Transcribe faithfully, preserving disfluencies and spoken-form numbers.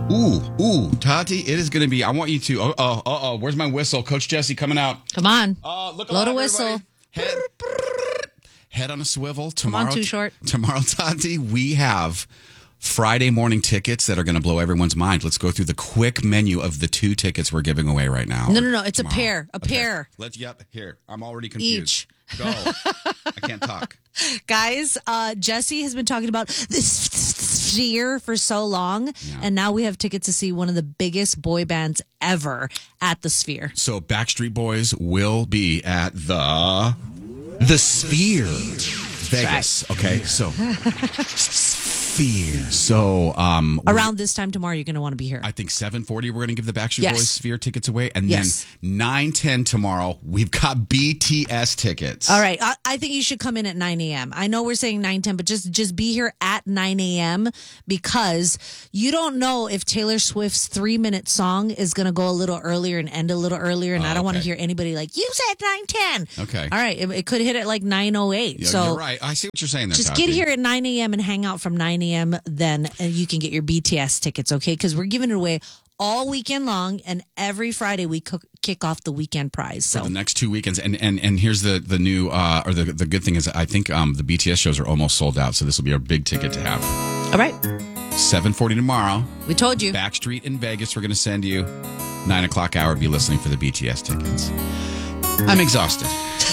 Ooh, ooh, Tati, it is going to be. I want you to. Oh, oh, oh, oh. Where's my whistle? Coach Jesse coming out. Come on. Uh, look Blow alive, the whistle. Head, head on a swivel. Tomorrow, Come on, Too Short. Tomorrow, Tati, we have Friday morning tickets that are going to blow everyone's mind. Let's go through the quick menu of the two tickets we're giving away right now. No, no, no. It's tomorrow. a pair. A okay. pair. Let's. Yep. Here, I'm already confused. Each. Go. I can't talk. Guys, uh, Jesse has been talking about this sphere for so long, Yeah. and now we have tickets to see one of the biggest boy bands ever at the Sphere. So Backstreet Boys will be at the the Sphere, Vegas. Okay, so Sphere. So um, Around this time tomorrow, you're going to want to be here. I think seven forty. We're going to give the Backstreet Yes. Boys Sphere tickets away, and Yes. then nine ten tomorrow we've got B T S tickets. All right. I, I think you should come in at nine a.m. I know we're saying nine ten, but just, just be here at nine a.m. because you don't know if Taylor Swift's three-minute song is going to go a little earlier and end a little earlier, and Oh, I don't want to okay. hear anybody like, you said nine ten. Okay. All right. It, it could hit at like nine oh eight. Yeah, so you're right. I see what you're saying there. just Tati. get here at nine a.m. and hang out from nine a.m. then, and you can get your B T S tickets, okay? Because we're giving it away all weekend long, and every Friday we cook, kick off the weekend prize. So for the next two weekends. And and and here's the the new uh, or the the good thing is I think um, the B T S shows are almost sold out. So this will be our big ticket to have. all right, seven forty tomorrow. we told you. Backstreet in Vegas. We're going to send you nine o'clock hour. Be listening for the B T S tickets. I'm exhausted.